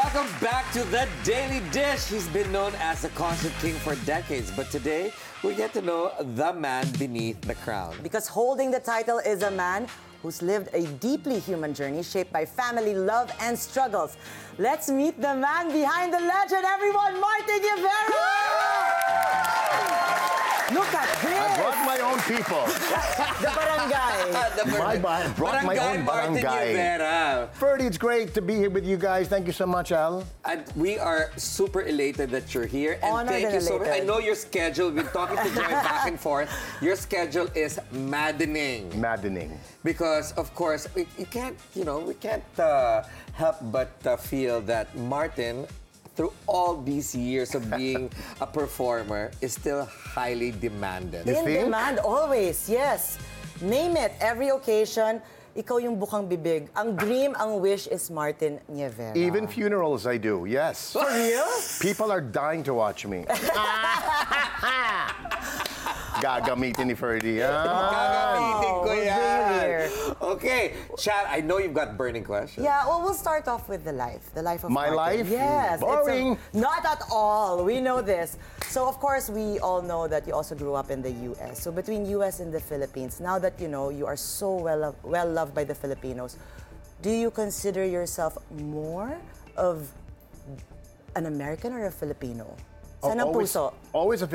Welcome back to The Daily Dish. He's been known as the concert king for decades, but today we get to know the man beneath the crown. Because holding the title is a man who's lived a deeply human journey shaped by family, love, and struggles. Let's meet the man behind the legend, everyone, Martin Rivera! Look at this! I brought my own people. The barangay. I brought my own Martin barangay. Rivera. Ferdy, it's great to be here with you guys. Thank you so much, Al. And we are super elated that you're here. And Honored thank and you so much. I elated. know your schedule. We've been talking to Joy back and forth. Your schedule is maddening. Maddening. Because, of course, we can't help but feel that Martin, through all these years of being a performer, is still highly demanded. You In think? demand, always, yes. Name it, every occasion, ikaw yung bukang bibig. Ang dream, ang wish is Martin Rivera. Even funerals I do, yes. For real? People are dying to watch me. Gagamitin ni Ferdy. Gagamitin ko we'll yan. bring you here. Okay, Chad, I know you've got burning questions. Yeah, well, we'll start off with the life of My Martin. life? Yes. Boring. Not at all. We know this. So, of course, we all know that you also grew up in the U.S. So, between U.S. and the Philippines, now that you know you are so well loved by the Filipinos, do you consider yourself more of an American or a Filipino? Saan ang puso? Always a